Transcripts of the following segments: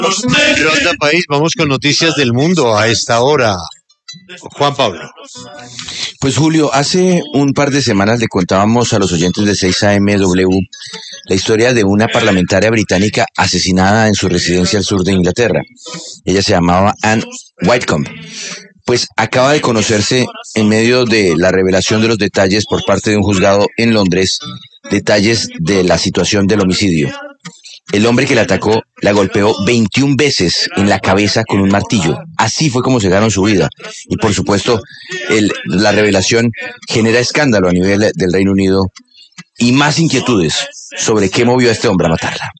Ronda País, vamos con noticias del mundo a esta hora. Juan Pablo. Pues Julio, hace un par de semanas le contábamos a los oyentes de 6AMW la historia de una parlamentaria británica asesinada en su residencia al sur de Inglaterra. Ella se llamaba Anne Whitcomb. Pues acaba de conocerse, en medio de la revelación de los detalles por parte de un juzgado en Londres, detalles de la situación del homicidio. El hombre que la atacó la golpeó 21 veces en la cabeza con un martillo. Así fue como cegaron su vida. Y por supuesto, la revelación genera escándalo a nivel del Reino Unido y más inquietudes sobre qué movió a este hombre a matarla.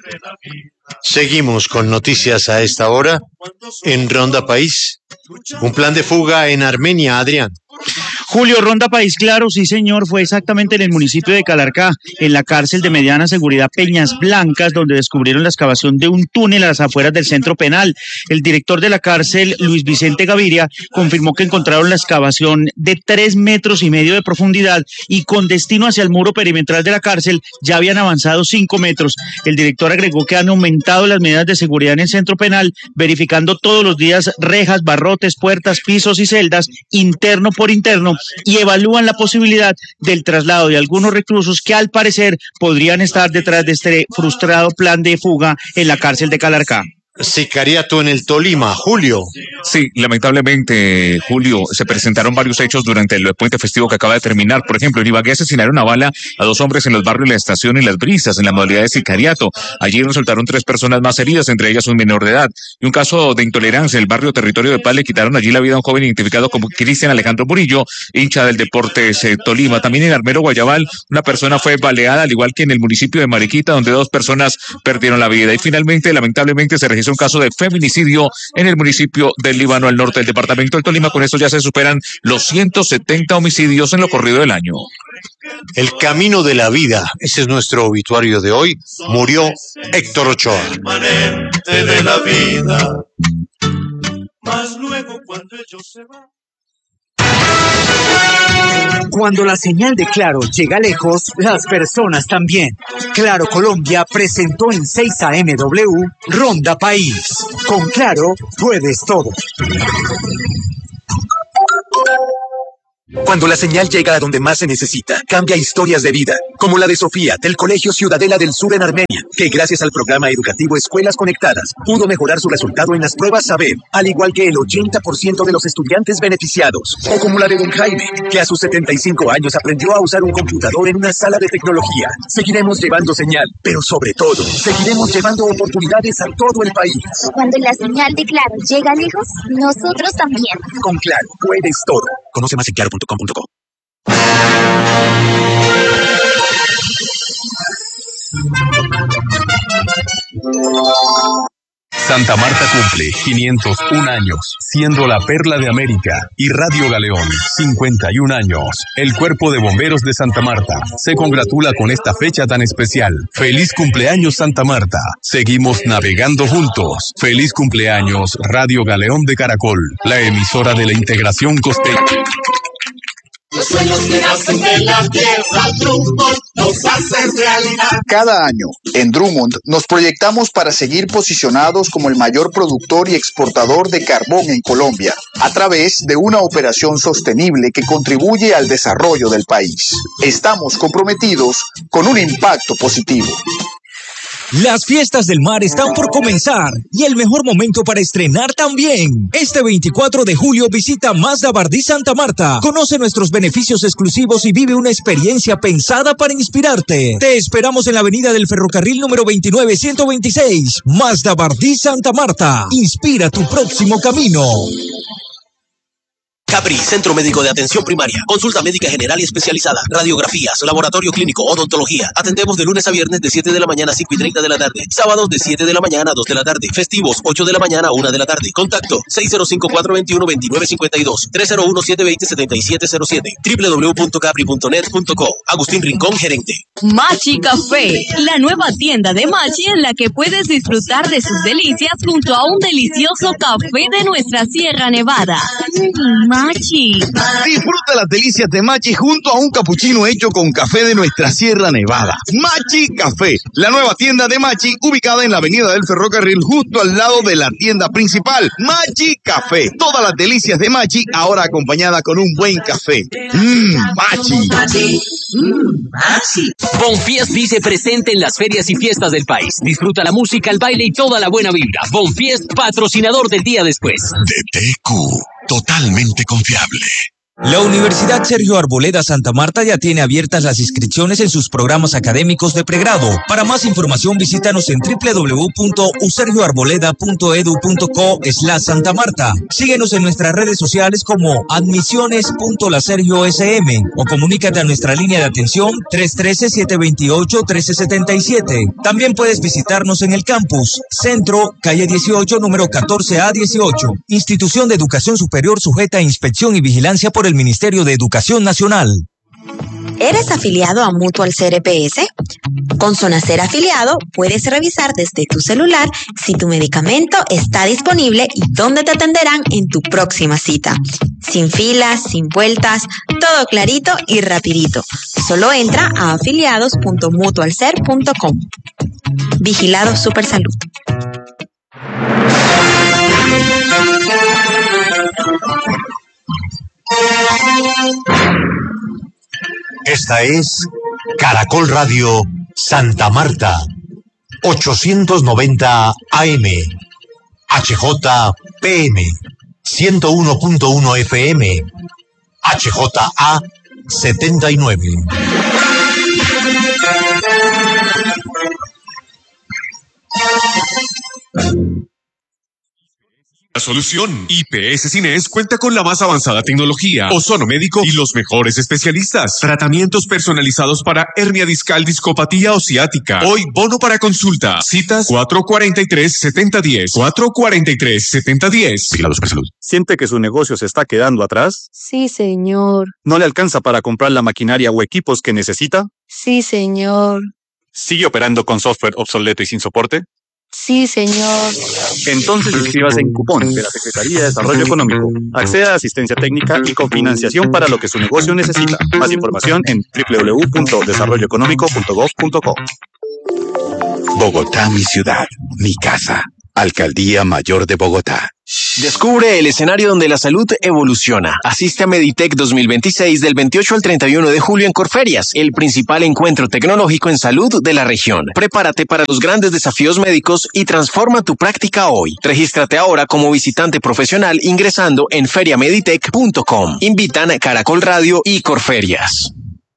Seguimos con noticias a esta hora en Ronda País. Un plan de fuga en Armenia, Adrián. Julio, Ronda País, claro, sí señor, fue exactamente en el municipio de Calarcá, en la cárcel de mediana seguridad Peñas Blancas, donde descubrieron la excavación de un túnel a las afueras del centro penal. El director de la cárcel, Luis Vicente Gaviria, confirmó que encontraron la excavación de 3,5 metros de profundidad y con destino hacia el muro perimetral de la cárcel ya habían avanzado 5 metros. El director agregó que han aumentado las medidas de seguridad en el centro penal, verificando todos los días rejas, barrotes, puertas, pisos y celdas, interno por interno, y evalúan la posibilidad del traslado de algunos reclusos que al parecer podrían estar detrás de este frustrado plan de fuga en la cárcel de Calarcá. Sicariato en el Tolima, Julio. Sí, lamentablemente, Julio, se presentaron varios hechos durante el puente festivo que acaba de terminar. Por ejemplo, en Ibagué asesinaron a bala a 2 hombres en los barrios La Estación y Las Brisas, en la modalidad de sicariato. Allí resultaron 3 personas más heridas, entre ellas un menor de edad. Y un caso de intolerancia, en el barrio Territorio de Paz le quitaron allí la vida a un joven identificado como Cristian Alejandro Murillo, hincha del Deportes Tolima. También en Armero, Guayabal, una persona fue baleada, al igual que en el municipio de Mariquita, donde 2 personas perdieron la vida. Y finalmente, lamentablemente, se registró un caso de feminicidio en el municipio del Líbano, al norte del departamento del Tolima. Con esto ya se superan los 170 homicidios en lo corrido del año. El camino de la vida, ese es nuestro obituario de hoy. Murió Héctor Ochoa. De la vida, más luego cuando ellos se van. Cuando la señal de Claro llega lejos, las personas también. Claro Colombia presentó en 6AMW Ronda País. Con Claro puedes todo. Cuando la señal llega a donde más se necesita, cambia historias de vida, como la de Sofía, del Colegio Ciudadela del Sur en Armenia, que gracias al programa educativo Escuelas Conectadas, pudo mejorar su resultado en las pruebas Saber, al igual que el 80% de los estudiantes beneficiados. O como la de don Jaime, que a sus 75 años aprendió a usar un computador en una sala de tecnología. Seguiremos llevando señal, pero sobre todo, seguiremos llevando oportunidades a todo el país. Cuando la señal de Claro llega lejos, nosotros también. Con Claro, puedes todo. Conoce más en claro.com.co. Santa Marta cumple 501 años, siendo la perla de América, y Radio Galeón, 51 años. El Cuerpo de Bomberos de Santa Marta se congratula con esta fecha tan especial. ¡Feliz cumpleaños, Santa Marta! Seguimos navegando juntos. ¡Feliz cumpleaños, Radio Galeón de Caracol, la emisora de la integración costeña! Los sueños que nacen de la tierra, Drummond los hace realidad. Cada año, en Drummond, nos proyectamos para seguir posicionados como el mayor productor y exportador de carbón en Colombia, a través de una operación sostenible que contribuye al desarrollo del país. Estamos comprometidos con un impacto positivo. Las fiestas del mar están por comenzar y el mejor momento para estrenar también. Este 24 de julio visita Mazda Bardí Santa Marta. Conoce nuestros beneficios exclusivos y vive una experiencia pensada para inspirarte. Te esperamos en la avenida del Ferrocarril número 29126. Mazda Bardí Santa Marta. Inspira tu próximo camino. Capri, Centro Médico de Atención Primaria. Consulta médica general y especializada. Radiografías, laboratorio clínico, odontología. Atendemos de lunes a viernes de 7 de la mañana a 5:30 de la tarde. Sábados de 7 de la mañana a 2 de la tarde. Festivos, 8 de la mañana a 1 de la tarde. Contacto 605-421-2952. 301-720-7707. www.capri.net.co. Agustín Rincón, gerente. Machi Café, la nueva tienda de Machi en la que puedes disfrutar de sus delicias junto a un delicioso café de nuestra Sierra Nevada. Machi. Disfruta las delicias de Machi junto a un capuchino hecho con café de nuestra Sierra Nevada. Machi Café, la nueva tienda de Machi ubicada en la avenida del Ferrocarril justo al lado de la tienda principal. Machi Café, todas las delicias de Machi ahora acompañada con un buen café. Machi. Machi. Bonfiest dice presente en las ferias y fiestas del país. Disfruta la música, el baile y toda la buena vibra. Bonfiest, patrocinador del día después. DTQ, totalmente confiable. La Universidad Sergio Arboleda Santa Marta ya tiene abiertas las inscripciones en sus programas académicos de pregrado. Para más información visítanos en www.usergioarboleda.edu.co/Santa Marta. Síguenos en nuestras redes sociales como admisiones.lasergiosm o comunícate a nuestra línea de atención 313-728-1377. También puedes visitarnos en el campus Centro, calle 18, número 14A18. Institución de Educación Superior sujeta a inspección y vigilancia por el Ministerio de Educación Nacional. ¿Eres afiliado a Mutual CRPS? Con Sonacer afiliado puedes revisar desde tu celular si tu medicamento está disponible y dónde te atenderán en tu próxima cita. Sin filas, sin vueltas, todo clarito y rapidito. Solo entra a afiliados.mutualcer.com. Vigilado Supersalud. Esta es Caracol Radio Santa Marta, 890 AM, HJPM, 101.1 FM, HJA 79. La solución. IPS Cines cuenta con la más avanzada tecnología, ozono médico y los mejores especialistas. Tratamientos personalizados para hernia discal, discopatía o ciática. Hoy, bono para consulta. Citas 443-7010. 443-7010. Vigilado Supersalud. ¿Siente que su negocio se está quedando atrás? Sí, señor. ¿No le alcanza para comprar la maquinaria o equipos que necesita? Sí, señor. ¿Sigue operando con software obsoleto y sin soporte? Sí, señor. Entonces inscríbase en Cupón de la Secretaría de Desarrollo Económico. Acceda a asistencia técnica y cofinanciación para lo que su negocio necesita. Más información en www.desarrolloeconómico.gov.co. Bogotá, mi ciudad, mi casa. Alcaldía Mayor de Bogotá. Descubre el escenario donde la salud evoluciona. Asiste a Meditech 2026 del 28 al 31 de julio en Corferias, el principal encuentro tecnológico en salud de la región. Prepárate para los grandes desafíos médicos y transforma tu práctica hoy. Regístrate ahora como visitante profesional ingresando en feriameditech.com. Invitan Caracol Radio y Corferias.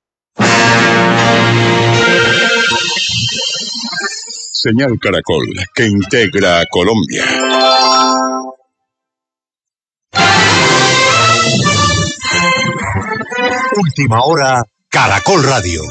Señal Caracol, que integra a Colombia. Última hora, Caracol Radio.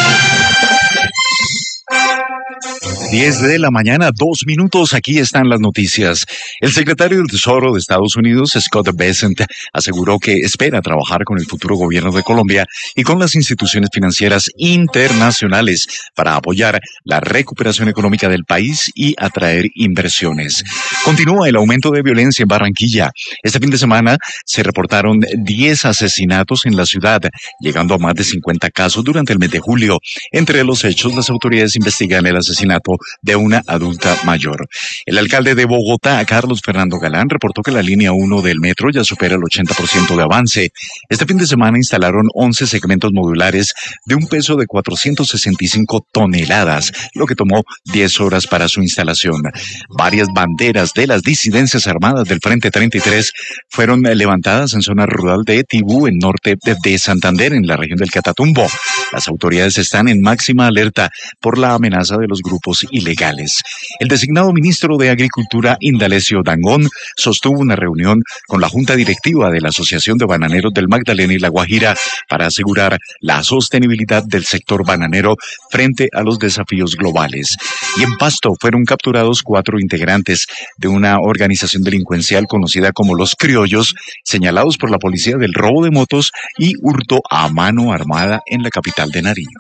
10 de la mañana, 2 minutos, aquí están las noticias. El secretario del Tesoro de Estados Unidos, Scott Bessent, aseguró que espera trabajar con el futuro gobierno de Colombia y con las instituciones financieras internacionales para apoyar la recuperación económica del país y atraer inversiones. Continúa el aumento de violencia en Barranquilla. Este fin de semana se reportaron 10 asesinatos en la ciudad, llegando a más de 50 casos durante el mes de julio. Entre los hechos, las autoridades investigan el asesinato de una adulta mayor. El alcalde de Bogotá, Carlos Fernando Galán, reportó que la línea 1 del metro ya supera el 80% de avance. Este fin de semana instalaron 11 segmentos modulares de un peso de 465 toneladas, lo que tomó 10 horas para su instalación. Varias banderas de las disidencias armadas del Frente 33 fueron levantadas en zona rural de Tibú, en norte de Santander, en la región del Catatumbo. Las autoridades están en máxima alerta por la amenaza de los grupos ilegales. El designado ministro de Agricultura, Indalecio Dangond, sostuvo una reunión con la Junta Directiva de la Asociación de Bananeros del Magdalena y La Guajira para asegurar la sostenibilidad del sector bananero frente a los desafíos globales. Y en Pasto fueron capturados 4 integrantes de una organización delincuencial conocida como Los Criollos, señalados por la policía del robo de motos y hurto a mano armada en la capital de Nariño.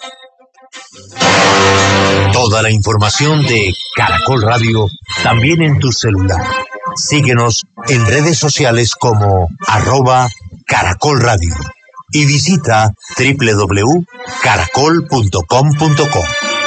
Toda la información de Caracol Radio también en tu celular. Síguenos en redes sociales como Caracol Radio y visita www.caracol.com.co.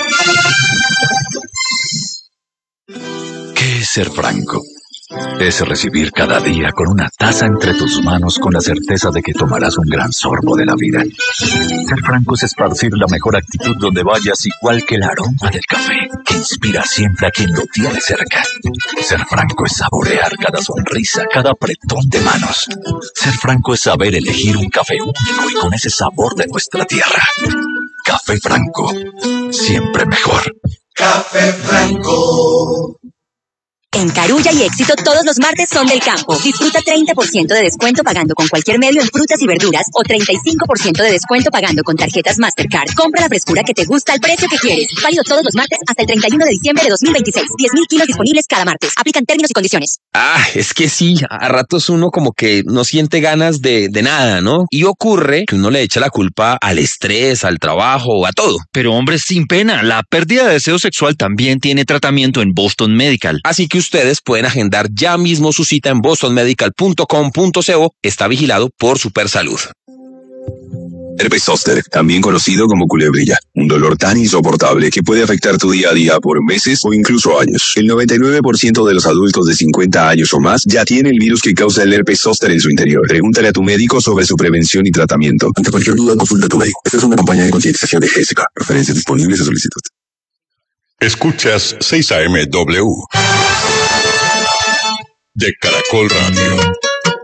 ¿Qué es ser franco? Es recibir cada día con una taza entre tus manos con la certeza de que tomarás un gran sorbo de la vida. Ser franco es esparcir la mejor actitud donde vayas, igual que el aroma del café, que inspira siempre a quien lo tiene cerca. Ser franco es saborear cada sonrisa, cada apretón de manos. Ser franco es saber elegir un café único y con ese sabor de nuestra tierra. Café Franco, siempre mejor. Café Franco. En Carulla y Éxito todos los martes son del campo. Disfruta 30% de descuento pagando con cualquier medio en frutas y verduras o 35% de descuento pagando con tarjetas Mastercard. Compra la frescura que te gusta al precio que quieres. Válido todos los martes hasta el 31 de diciembre de 2026. 10.000 kilos disponibles cada martes. Aplican términos y condiciones. Es que sí, a ratos uno como que no siente ganas de nada, ¿no? Y ocurre que uno le echa la culpa al estrés, al trabajo, a todo. Pero hombre, sin pena, la pérdida de deseo sexual también tiene tratamiento en Boston Medical. Así que ustedes pueden agendar ya mismo su cita en bostonmedical.com.co. Está vigilado por Supersalud. Herpes zóster, también conocido como culebrilla, un dolor tan insoportable que puede afectar tu día a día por meses o incluso años. El 99% de los adultos de 50 años o más ya tiene el virus que causa el herpes zóster en su interior. Pregúntale a tu médico sobre su prevención y tratamiento. Ante cualquier duda, consulta a tu médico. Esta es una campaña de concientización de GESICA. Referencias disponibles a solicitud. Escuchas 6AMW de Caracol Radio.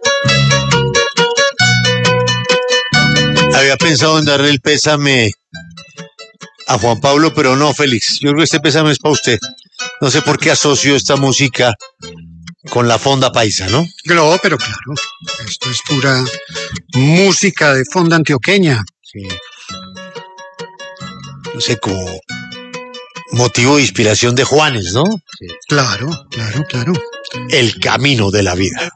Había pensado en darle el pésame a Juan Pablo, pero no, Félix. Yo creo que este pésame es para usted. No sé por qué asocio esta música con la fonda paisa, ¿no? No, pero claro, esto es pura música de fonda antioqueña. Sí. No sé, como motivo de inspiración de Juanes, ¿no? Sí. Claro. El camino de la vida.